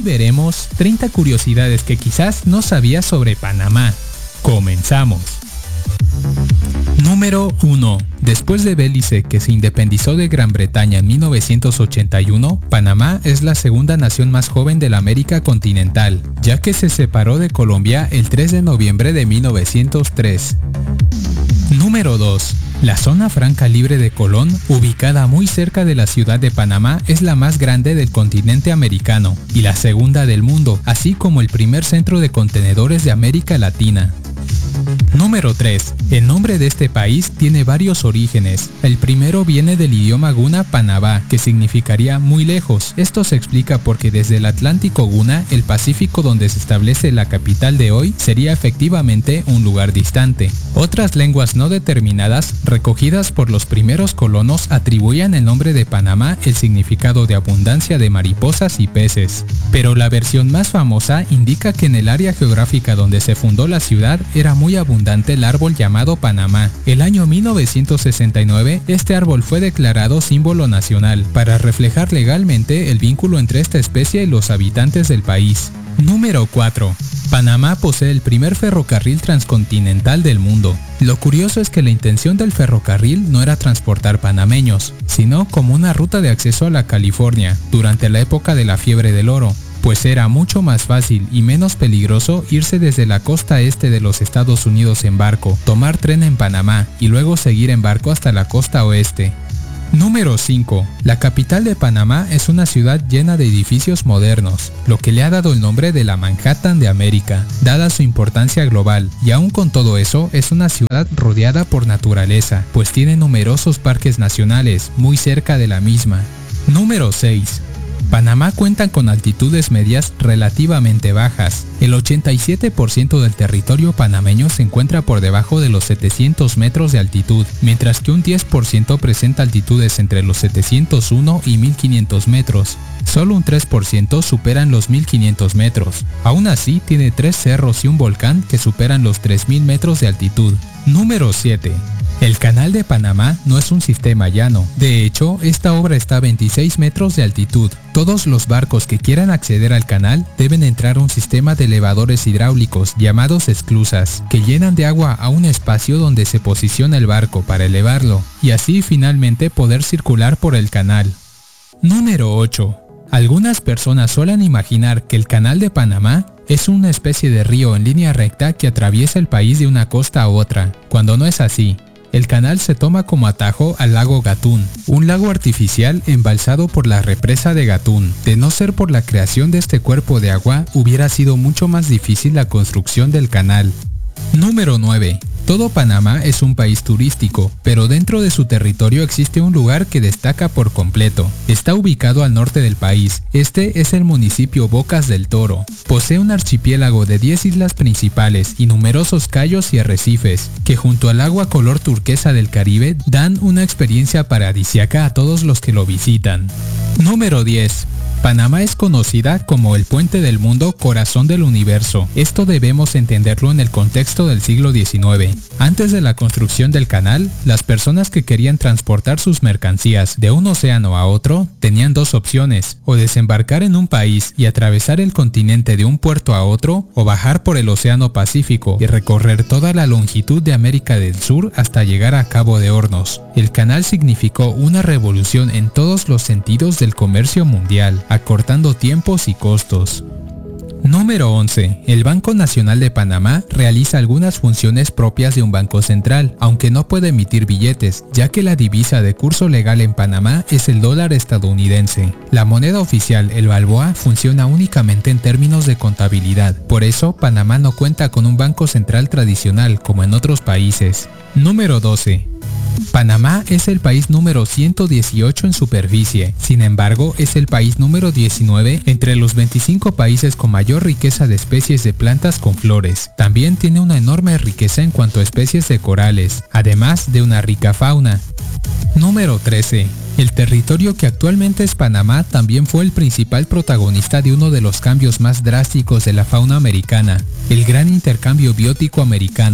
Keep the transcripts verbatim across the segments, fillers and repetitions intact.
veremos treinta curiosidades que quizás no sabías sobre Panamá. Comenzamos. Número uno. Después de Belice, que se independizó de Gran Bretaña en mil novecientos ochenta y uno, Panamá es la segunda nación más joven de la América continental, ya que se separó de Colombia el tres de noviembre de mil novecientos tres. Número dos. La zona franca libre de Colón, ubicada muy cerca de la ciudad de Panamá, es la más grande del continente americano y la segunda del mundo, así como el primer centro de contenedores de América Latina. Número tres. El nombre de este país tiene varios orígenes. El primero viene del idioma guna panabá, que significaría muy lejos. Esto se explica porque desde el Atlántico guna, el Pacífico donde se establece la capital de hoy, sería efectivamente un lugar distante. Otras lenguas no determinadas, recogidas por los primeros colonos, atribuían el nombre de Panamá el significado de abundancia de mariposas y peces. Pero la versión más famosa indica que en el área geográfica donde se fundó la ciudad era muy abundante el árbol llamado Panamá. El año mil novecientos sesenta y nueve, este árbol fue declarado símbolo nacional, para reflejar legalmente el vínculo entre esta especie y los habitantes del país. Número cuatro. Panamá posee el primer ferrocarril transcontinental del mundo. Lo curioso es que la intención del ferrocarril no era transportar panameños, sino como una ruta de acceso a la California, durante la época de la fiebre del oro, pues era mucho más fácil y menos peligroso irse desde la costa este de los Estados Unidos en barco, tomar tren en Panamá y luego seguir en barco hasta la costa oeste. Número cinco. La capital de Panamá es una ciudad llena de edificios modernos, lo que le ha dado el nombre de la Manhattan de América, dada su importancia global, y aún con todo eso es una ciudad rodeada por naturaleza, pues tiene numerosos parques nacionales muy cerca de la misma. Número seis. Panamá cuenta con altitudes medias relativamente bajas. El ochenta y siete por ciento del territorio panameño se encuentra por debajo de los setecientos metros de altitud, mientras que un diez por ciento presenta altitudes entre los setecientos uno y mil quinientos metros. Solo un tres por ciento superan los mil quinientos metros. Aún así, tiene tres cerros y un volcán que superan los tres mil metros de altitud. Número siete. El Canal de Panamá no es un sistema llano. De hecho, esta obra está a veintiséis metros de altitud. Todos los barcos que quieran acceder al canal deben entrar a un sistema de elevadores hidráulicos llamados esclusas, que llenan de agua a un espacio donde se posiciona el barco para elevarlo, y así finalmente poder circular por el canal. Número ocho. Algunas personas suelen imaginar que el Canal de Panamá es una especie de río en línea recta que atraviesa el país de una costa a otra, cuando no es así. El canal se toma como atajo al lago Gatún, un lago artificial embalsado por la represa de Gatún. De no ser por la creación de este cuerpo de agua, hubiera sido mucho más difícil la construcción del canal. Número nueve. Todo Panamá es un país turístico, pero dentro de su territorio existe un lugar que destaca por completo. Está ubicado al norte del país. Este es el municipio Bocas del Toro. Posee un archipiélago de diez islas principales y numerosos cayos y arrecifes, que junto al agua color turquesa del Caribe dan una experiencia paradisíaca a todos los que lo visitan. Número diez. Panamá es conocida como el puente del mundo, corazón del universo. Esto debemos entenderlo en el contexto del siglo diecinueve. Antes de la construcción del canal, las personas que querían transportar sus mercancías de un océano a otro tenían dos opciones: o desembarcar en un país y atravesar el continente de un puerto a otro, o bajar por el océano Pacífico y recorrer toda la longitud de América del Sur hasta llegar a Cabo de Hornos. El canal significó una revolución en todos los sentidos del comercio mundial, acortando tiempos y costos. Número once. El Banco Nacional de Panamá realiza algunas funciones propias de un banco central, aunque no puede emitir billetes, ya que la divisa de curso legal en Panamá es el dólar estadounidense. La moneda oficial, el balboa, funciona únicamente en términos de contabilidad. Por eso, Panamá no cuenta con un banco central tradicional como en otros países. Número doce. Panamá es el país número ciento dieciocho en superficie, sin embargo es el país número diecinueve entre los veinticinco países con mayor riqueza de especies de plantas con flores. También tiene una enorme riqueza en cuanto a especies de corales, además de una rica fauna. Número trece. El territorio que actualmente es Panamá también fue el principal protagonista de uno de los cambios más drásticos de la fauna americana, el Gran Intercambio Biótico Americano.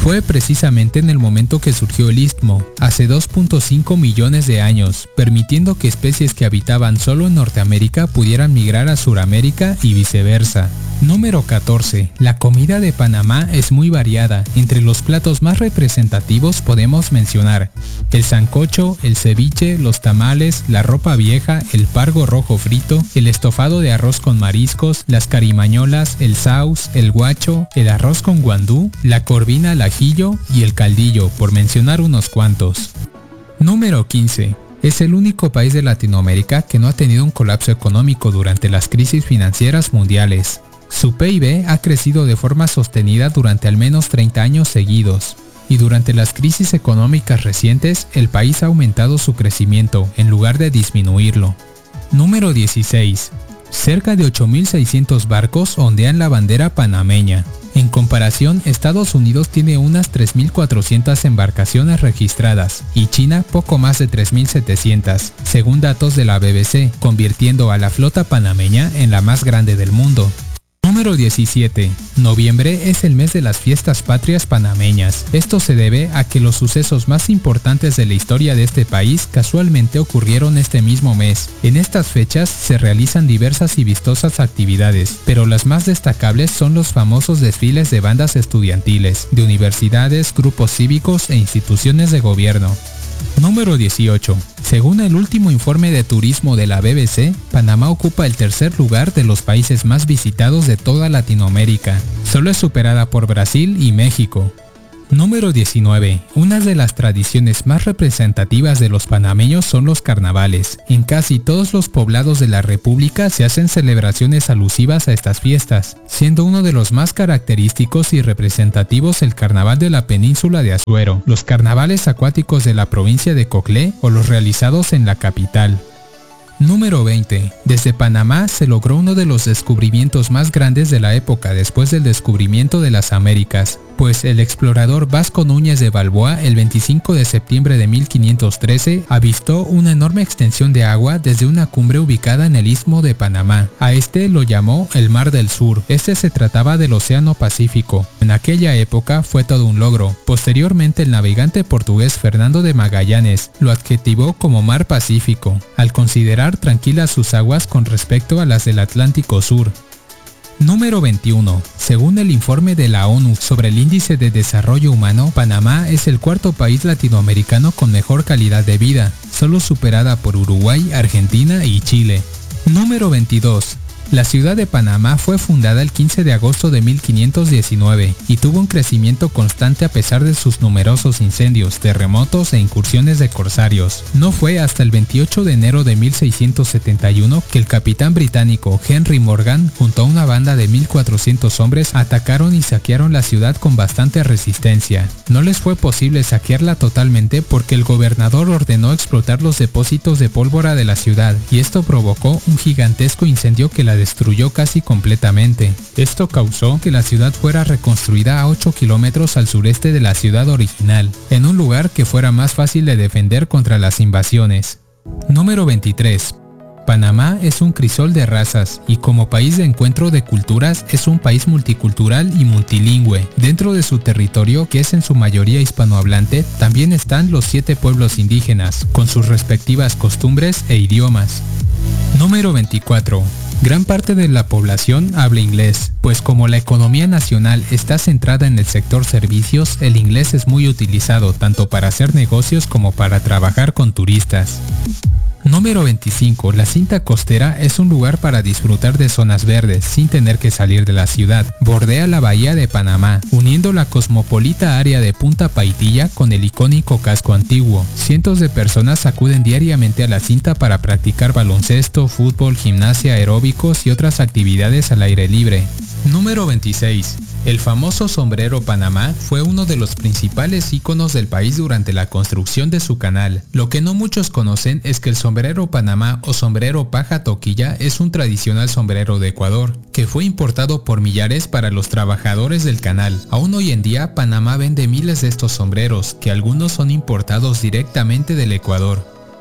Fue precisamente en el momento que surgió el istmo, hace dos punto cinco millones de años, permitiendo que especies que habitaban solo en Norteamérica pudieran migrar a Suramérica y viceversa. Número catorce. La comida de Panamá es muy variada. Entre los platos más representativos podemos mencionar el sancocho, el ceviche, los tamales, la ropa vieja, el pargo rojo frito, el estofado de arroz con mariscos, las carimañolas, el saus, el guacho, el arroz con guandú, la corvina al ajillo y el caldillo, por mencionar unos cuantos. Número quince. Es el único país de Latinoamérica que no ha tenido un colapso económico durante las crisis financieras mundiales. Su P I B ha crecido de forma sostenida durante al menos treinta años seguidos, y durante las crisis económicas recientes el país ha aumentado su crecimiento en lugar de disminuirlo. Número dieciséis. Cerca de ocho mil seiscientos barcos ondean la bandera panameña. En comparación, Estados Unidos tiene unas tres mil cuatrocientas embarcaciones registradas y China poco más de tres mil setecientas, según datos de la B B C, convirtiendo a la flota panameña en la más grande del mundo. Número diecisiete. Noviembre es el mes de las fiestas patrias panameñas. Esto se debe a que los sucesos más importantes de la historia de este país casualmente ocurrieron este mismo mes. En estas fechas se realizan diversas y vistosas actividades, pero las más destacables son los famosos desfiles de bandas estudiantiles, de universidades, grupos cívicos e instituciones de gobierno. Número dieciocho. Según el último informe de turismo de la B B C, Panamá ocupa el tercer lugar de los países más visitados de toda Latinoamérica. Solo es superada por Brasil y México. Número diecinueve. Una de las tradiciones más representativas de los panameños son los carnavales. En casi todos los poblados de la República se hacen celebraciones alusivas a estas fiestas, siendo uno de los más característicos y representativos el carnaval de la península de Azuero, los carnavales acuáticos de la provincia de Coclé o los realizados en la capital. Número veinte. Desde Panamá se logró uno de los descubrimientos más grandes de la época después del descubrimiento de las Américas, pues el explorador Vasco Núñez de Balboa el veinticinco de septiembre de mil quinientos trece avistó una enorme extensión de agua desde una cumbre ubicada en el Istmo de Panamá. A este lo llamó el Mar del Sur. Este se trataba del Océano Pacífico. En aquella época fue todo un logro. Posteriormente el navegante portugués Fernando de Magallanes lo adjetivó como Mar Pacífico, al considerar tranquilas sus aguas con respecto a las del Atlántico Sur. Número veintiuno. Según el informe de la ONU sobre el Índice de Desarrollo Humano, Panamá es el cuarto país latinoamericano con mejor calidad de vida, solo superada por Uruguay, Argentina y Chile. Número veintidós. La ciudad de Panamá fue fundada el quince de agosto de mil quinientos diecinueve y tuvo un crecimiento constante a pesar de sus numerosos incendios, terremotos e incursiones de corsarios. No fue hasta el veintiocho de enero de mil seiscientos setenta y uno que el capitán británico Henry Morgan, junto a una banda de mil cuatrocientos hombres, atacaron y saquearon la ciudad con bastante resistencia. No les fue posible saquearla totalmente porque el gobernador ordenó explotar los depósitos de pólvora de la ciudad, y esto provocó un gigantesco incendio que la destruyó casi completamente. Esto causó que la ciudad fuera reconstruida a ocho kilómetros al sureste de la ciudad original, en un lugar que fuera más fácil de defender contra las invasiones. Número veintitrés. Panamá es un crisol de razas y como país de encuentro de culturas es un país multicultural y multilingüe. Dentro de su territorio, que es en su mayoría hispanohablante, también están los siete pueblos indígenas, con sus respectivas costumbres e idiomas. Número veinticuatro. Gran parte de la población habla inglés, pues como la economía nacional está centrada en el sector servicios, el inglés es muy utilizado tanto para hacer negocios como para trabajar con turistas. Número veinticinco. La cinta costera es un lugar para disfrutar de zonas verdes sin tener que salir de la ciudad. Bordea la bahía de Panamá, uniendo la cosmopolita área de Punta Paitilla con el icónico casco antiguo. Cientos de personas acuden diariamente a la cinta para practicar baloncesto, fútbol, gimnasia, aeróbicos y otras actividades al aire libre. Número veintiséis. El famoso sombrero Panamá fue uno de los principales íconos del país durante la construcción de su canal. Lo que no muchos conocen es que el sombrero Panamá o sombrero paja toquilla es un tradicional sombrero de Ecuador, que fue importado por millares para los trabajadores del canal. Aún hoy en día Panamá vende miles de estos sombreros, que algunos son importados directamente del Ecuador.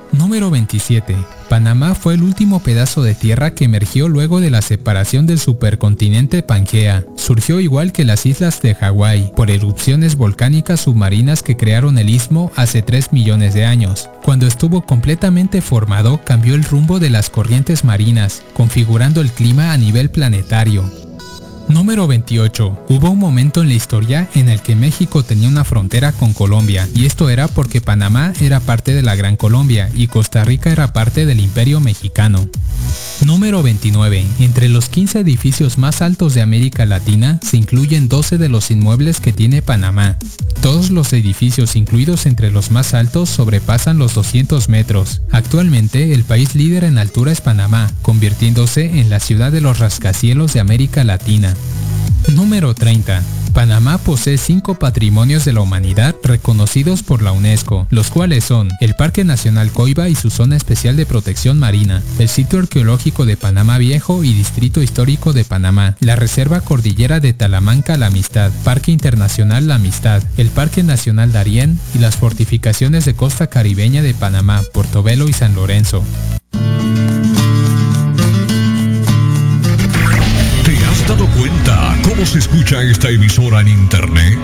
Número veintisiete. Panamá fue el último pedazo de tierra que emergió luego de la separación del supercontinente Pangea. Surgió igual que las islas de Hawái, por erupciones volcánicas submarinas que crearon el istmo hace tres millones de años. Cuando estuvo completamente formado, cambió el rumbo de las corrientes marinas, configurando el clima a nivel planetario. Número veintiocho. Hubo un momento en la historia en el que México tenía una frontera con Colombia, y esto era porque Panamá era parte de la Gran Colombia y Costa Rica era parte del Imperio Mexicano. Número veintinueve. Entre los quince edificios más altos de América Latina se incluyen doce de los inmuebles que tiene Panamá. Todos los edificios incluidos entre los más altos sobrepasan los doscientos metros. Actualmente el país líder en altura es Panamá, convirtiéndose en la ciudad de los rascacielos de América Latina. Número treinta. Panamá posee cinco patrimonios de la humanidad reconocidos por la UNESCO, los cuales son el Parque Nacional Coiba y su zona especial de protección marina, el Sitio Arqueológico de Panamá Viejo y Distrito Histórico de Panamá, la Reserva Cordillera de Talamanca La Amistad, Parque Internacional La Amistad, el Parque Nacional Darién y las fortificaciones de costa caribeña de Panamá, Portobelo y San Lorenzo. ¿Te has dado cuenta cómo se escucha esta emisora en internet?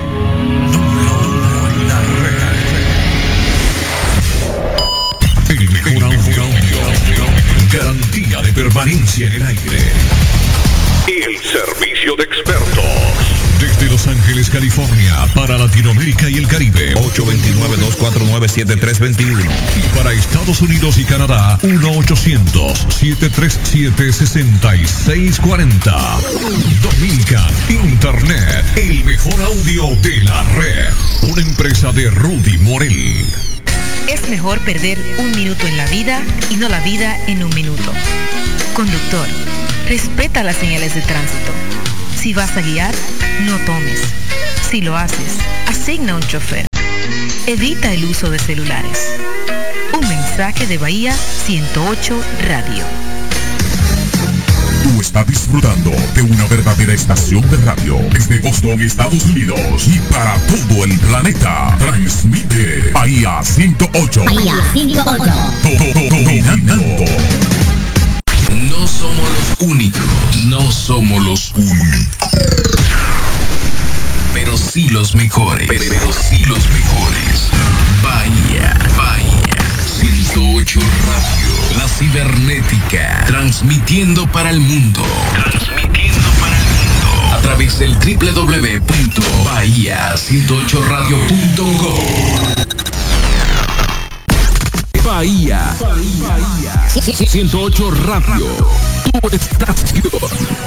El mejor audio, garantía de permanencia en el aire. El servicio de expertos. Desde Los Ángeles, California, para Latinoamérica y el Caribe. ocho dos nueve, dos cuatro nueve, siete tres dos uno. Y para Estados Unidos y Canadá, uno ochocientos, siete tres siete, seis seis cuatro cero. Dominican Internet, el mejor audio de la red. Una empresa de Rudy Morel. Es mejor perder un minuto en la vida y no la vida en un minuto. Conductor, respeta las señales de tránsito. Si vas a guiar, no tomes. Si lo haces, asigna un chofer. Evita el uso de celulares. Un mensaje de Bahía ciento ocho Radio. Tú estás disfrutando de una verdadera estación de radio desde Boston, Estados Unidos, y para todo el planeta. Transmite Bahía ciento ocho. Bahía ciento ocho. Dominando. No somos los únicos, no somos los únicos, pero sí los mejores, pero, pero sí los mejores. Bahía, Bahía ciento ocho Radio, la cibernética, transmitiendo para el mundo, transmitiendo para el mundo, a través del doble u doble u doble u punto bahía ciento ocho radio punto com. Bahía, Bahía, ciento ocho Radio, tu estación.